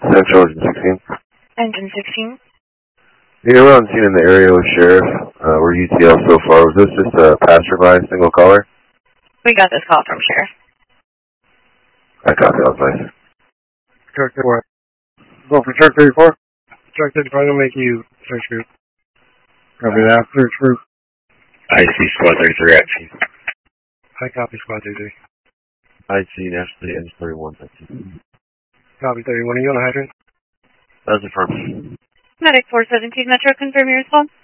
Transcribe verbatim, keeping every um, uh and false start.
Central Engine sixteen. Engine sixteen. Yeah, we're on scene in the area with Sheriff. Uh, we're U T L so far. Was this just a passerby, single caller? We got this call from Sheriff. I copy all place. Truck thirty-four. Go for truck thirty-four. Truck thirty-four, they'll make you search group. Copy that. Search group. I see squad thirty-three action. I copy squad thirty-three. I see Ashley N thirty-one. Copy thirty-one. Are you on the hydrant? That's affirmed. Medic four seventeen Metro, confirm your response.